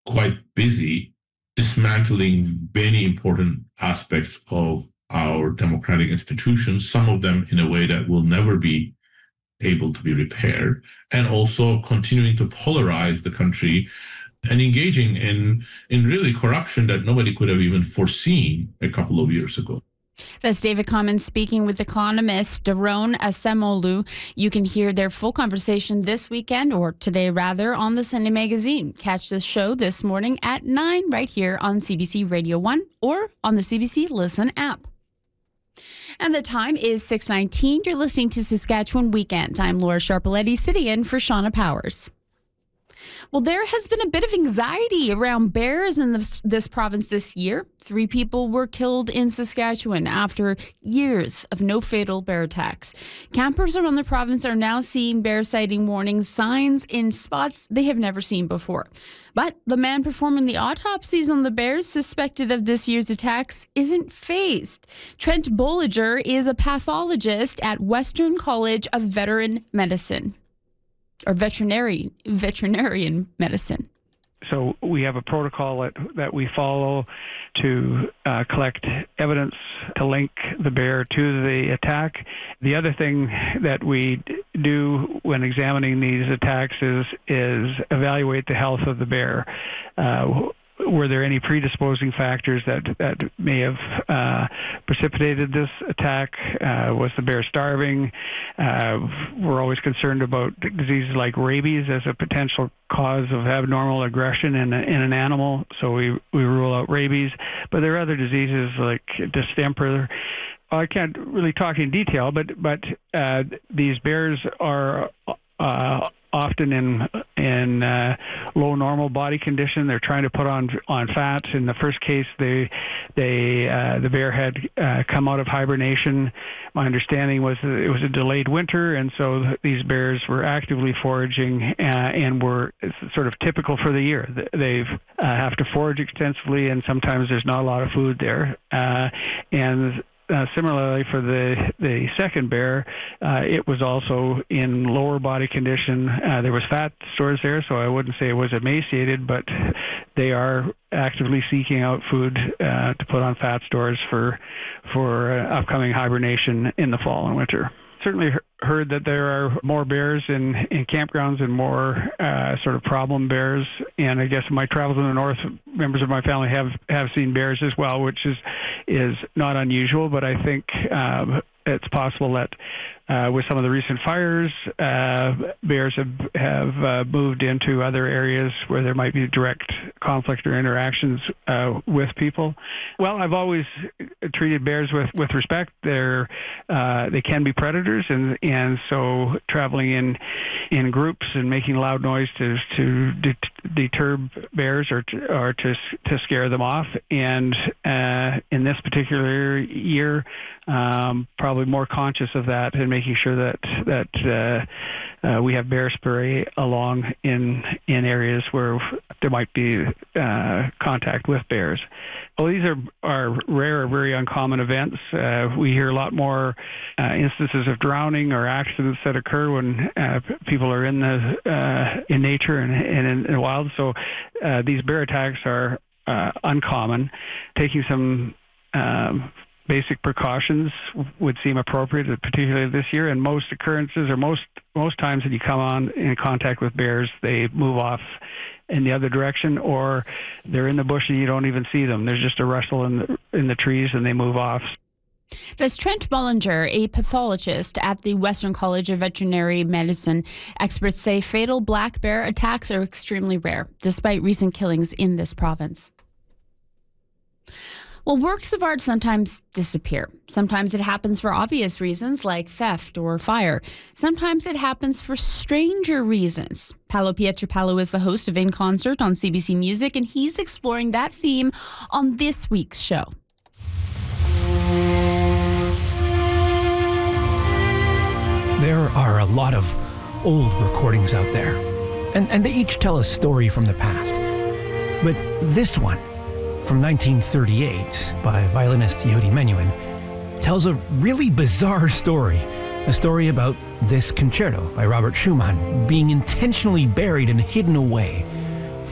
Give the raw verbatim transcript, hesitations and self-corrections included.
quite busy dismantling many important aspects of our democratic institutions, some of them in a way that will never be able to be repaired, and also continuing to polarize the country and engaging in, in really corruption that nobody could have even foreseen a couple of years ago. That's David Commons speaking with economist Daron Acemoglu. You can hear their full conversation this weekend, or today rather, on the Sunday Magazine. Catch the show this morning at nine right here on C B C Radio one or on the C B C Listen app. And the time is six nineteen. You're listening to Saskatchewan Weekend. I'm Laura Sharpaletti, sitting in for Shauna Powers. Well, there has been a bit of anxiety around bears in this, this province this year. Three people were killed in Saskatchewan after years of no fatal bear attacks. Campers around the province are now seeing bear sighting warning signs in spots they have never seen before. But the man performing the autopsies on the bears suspected of this year's attacks isn't fazed. Trent Bolliger is a pathologist at Western College of Veteran Medicine. Or veterinary veterinarian medicine. So we have a protocol that, that we follow to uh, collect evidence to link the bear to the attack. The other thing that we do when examining these attacks is is evaluate the health of the bear. Uh, Were there any predisposing factors that that may have uh, precipitated this attack? Uh, was the bear starving? Uh, we're always concerned about diseases like rabies as a potential cause of abnormal aggression in, a, in an animal, so we, we rule out rabies. But there are other diseases like distemper. I can't really talk in detail, but, but uh, these bears are uh, often in in uh, low normal body condition. They're trying to put on on fat. In the first case, they they uh, the bear had uh, come out of hibernation. My understanding was that it was a delayed winter, and so these bears were actively foraging uh, and were sort of typical for the year. They uh, have to forage extensively, and sometimes there's not a lot of food there. Uh, and Uh, similarly, for the the second bear, uh, it was also in lower body condition. Uh, there was fat stores there, so I wouldn't say it was emaciated, but they are actively seeking out food uh, to put on fat stores for for uh, upcoming hibernation in the fall and winter. Certainly heard that there are more bears in, in campgrounds and more uh, sort of problem bears. And I guess in my travels in the north, members of my family have, have seen bears as well, which is is not unusual. But I think uh, it's possible that uh, with some of the recent fires, uh, bears have, have uh, moved into other areas where there might be direct conflict or interactions uh, with people. Well, I've always treated bears with, with respect. They're uh, they can be predators, and and so traveling in in groups and making loud noise to to det- deter bears or to, or to to scare them off. And uh, in this particular year, um, probably more conscious of that and making sure that that uh, uh, we have bear spray along in in areas where there might be uh, contact with bears. Well, these are, are rare, very uncommon events. Uh, we hear a lot more uh, instances of drowning or accidents that occur when uh, people are in the uh, in nature and, and in, in the wild. So uh, these bear attacks are uh, uncommon. Taking some um, basic precautions would seem appropriate, particularly this year. And most occurrences, or most most times that you come on in contact with bears, they move off in the other direction, or they're in the bush and you don't even see them. There's just a rustle in the, in the trees and they move off. That's Trent Bollinger, a pathologist at the Western College of Veterinary Medicine. Experts say fatal black bear attacks are extremely rare, despite recent killings in this province. Well, works of art sometimes disappear. Sometimes it happens for obvious reasons like theft or fire. Sometimes it happens for stranger reasons. Paolo Pietropaolo is the host of In Concert on C B C Music, and he's exploring that theme on this week's show. There are a lot of old recordings out there, and, and they each tell a story from the past. But this one, from nineteen thirty-eight, by violinist Yehudi Menuhin, tells a really bizarre story. A story about this concerto by Robert Schumann being intentionally buried and hidden away